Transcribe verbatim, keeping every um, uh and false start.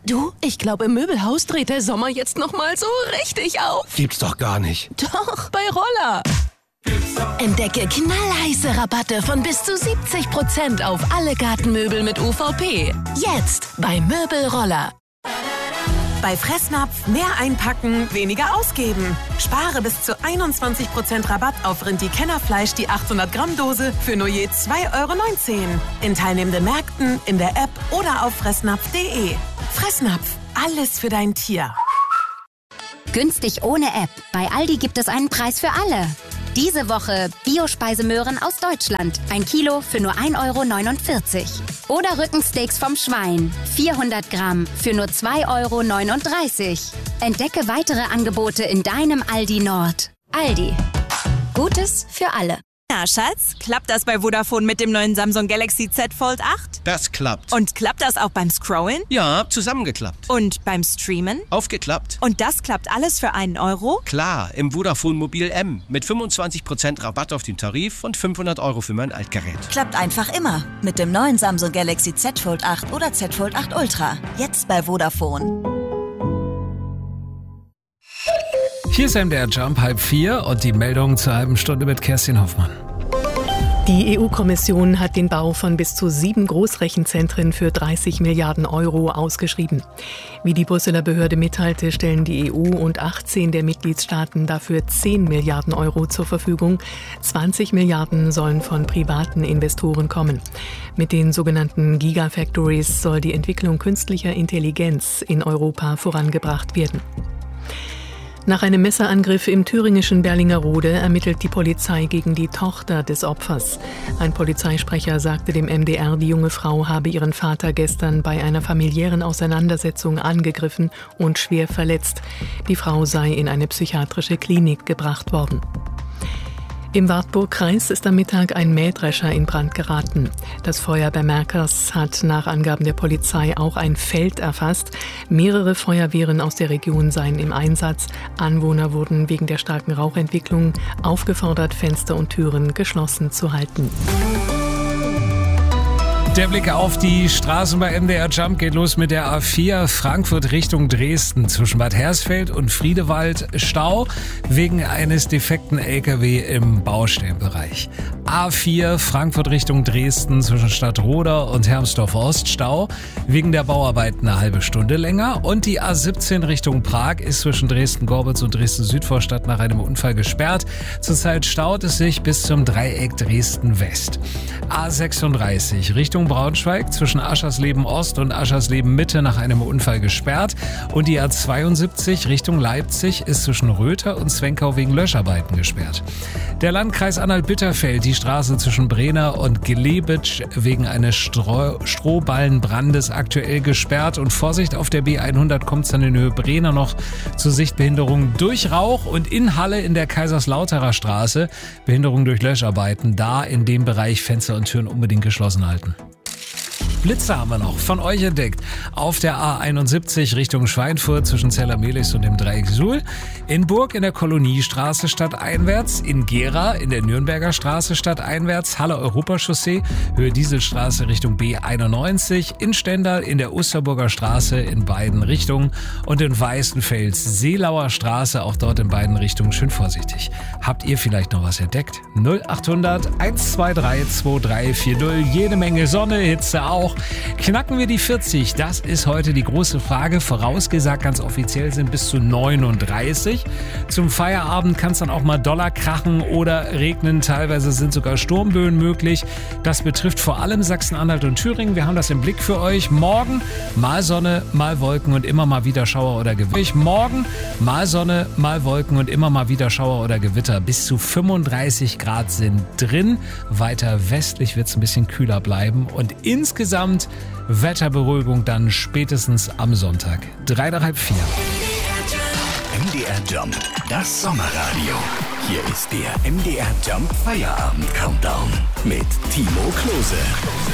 Du, ich glaube, im Möbelhaus dreht der Sommer jetzt noch mal so richtig auf. Gibt's doch gar nicht. Doch, bei Roller. Entdecke knallheiße Rabatte von bis zu siebzig Prozent auf alle Gartenmöbel mit U V P. Jetzt bei Möbelroller. Bei Fressnapf mehr einpacken, weniger ausgeben. Spare bis zu einundzwanzig Prozent Rabatt auf Rindi-Kennerfleisch, die achthundert Gramm Dose für nur je zwei Euro neunzehn. In teilnehmenden Märkten, in der App oder auf fressnapf punkt de. Fressnapf, alles für dein Tier. Günstig ohne App. Bei Aldi gibt es einen Preis für alle. Diese Woche Biospeisemöhren aus Deutschland. Ein Kilo für nur ein Euro neunundvierzig. Oder Rückensteaks vom Schwein. vierhundert Gramm für nur zwei Euro neununddreißig. Entdecke weitere Angebote in deinem Aldi Nord. Aldi. Gutes für alle. Na, Schatz, klappt das bei Vodafone mit dem neuen Samsung Galaxy Z Fold acht? Das klappt. Und klappt das auch beim Scrollen? Ja, zusammengeklappt. Und beim Streamen? Aufgeklappt. Und das klappt alles für einen Euro? Klar, im Vodafone Mobil M. Mit fünfundzwanzig Prozent Rabatt auf den Tarif und fünfhundert Euro für mein Altgerät. Klappt einfach immer. Mit dem neuen Samsung Galaxy Z Fold acht oder Z Fold acht Ultra. Jetzt bei Vodafone. Hier ist M D R Jump, halb vier und die Meldung zur halben Stunde mit Kerstin Hoffmann. Die E U-Kommission hat den Bau von bis zu sieben Großrechenzentren für dreißig Milliarden Euro ausgeschrieben. Wie die Brüsseler Behörde mitteilte, stellen die E U und achtzehn der Mitgliedstaaten dafür zehn Milliarden Euro zur Verfügung. zwanzig Milliarden sollen von privaten Investoren kommen. Mit den sogenannten Gigafactories soll die Entwicklung künstlicher Intelligenz in Europa vorangebracht werden. Nach einem Messerangriff im thüringischen Berlingerode ermittelt die Polizei gegen die Tochter des Opfers. Ein Polizeisprecher sagte dem M D R, die junge Frau habe ihren Vater gestern bei einer familiären Auseinandersetzung angegriffen und schwer verletzt. Die Frau sei in eine psychiatrische Klinik gebracht worden. Im Wartburg-Kreis ist am Mittag ein Mähdrescher in Brand geraten. Das Feuer bei Merkers hat nach Angaben der Polizei auch ein Feld erfasst. Mehrere Feuerwehren aus der Region seien im Einsatz. Anwohner wurden wegen der starken Rauchentwicklung aufgefordert, Fenster und Türen geschlossen zu halten. Der Blick auf die Straßen bei M D R Jump geht los mit der A vier Frankfurt Richtung Dresden. Zwischen Bad Hersfeld und Friedewald Stau wegen eines defekten L K W im Baustellenbereich. A vier Frankfurt Richtung Dresden zwischen Stadtroda und Hermsdorf Ost Stau wegen der Bauarbeiten eine halbe Stunde länger. Und die A siebzehn Richtung Prag ist zwischen Dresden-Gorbitz und Dresden-Südvorstadt nach einem Unfall gesperrt. Zurzeit staut es sich bis zum Dreieck Dresden-West. A sechsunddreißig Richtung Braunschweig zwischen Aschersleben Ost und Aschersleben Mitte nach einem Unfall gesperrt. Und die A zweiundsiebzig Richtung Leipzig ist zwischen Röther und Zwenkau wegen Löscharbeiten gesperrt. Der Landkreis Anhalt-Bitterfeld die Straße zwischen Brenner und Gelebitsch wegen eines Stro- Strohballenbrandes aktuell gesperrt. Und Vorsicht, auf der B hundert kommt es dann in Höhe Brenner noch zu Sichtbehinderung durch Rauch. Und in Halle in der Kaiserslauterer Straße Behinderung durch Löscharbeiten. Da in dem Bereich Fenster und Türen unbedingt geschlossen halten. Blitze haben wir noch von euch entdeckt. Auf der A einundsiebzig Richtung Schweinfurt zwischen Zellermelis und dem Dreieck Suhl. In Burg in der Koloniestraße stadteinwärts. In Gera in der Nürnberger Straße stadteinwärts. Halle Europachaussee, Höhe Dieselstraße Richtung B einundneunzig. In Stendal in der Osterburger Straße in beiden Richtungen. Und in Weißenfels Seelauer Straße, auch dort in beiden Richtungen. Schön vorsichtig. Habt ihr vielleicht noch was entdeckt? null achthundert eins zwei drei zwei drei vier null. Jede Menge Sonne, Hitze auch. Knacken wir die vierzig? Das ist heute die große Frage. Vorausgesagt, ganz offiziell sind bis zu neununddreißig. Zum Feierabend kann es dann auch mal doller krachen oder regnen. Teilweise sind sogar Sturmböen möglich. Das betrifft vor allem Sachsen-Anhalt und Thüringen. Wir haben das im Blick für euch. Morgen mal Sonne, mal Wolken und immer mal wieder Schauer oder Gewitter. Morgen mal Sonne, mal Wolken und immer mal wieder Schauer oder Gewitter. Bis zu fünfunddreißig Grad sind drin. Weiter westlich wird es ein bisschen kühler bleiben. Und insgesamt Wetterberuhigung dann spätestens am Sonntag. Drei nach halb vier. M D R Jump, das Sommerradio. Hier ist der M D R Jump Feierabend Countdown mit Timo Klose.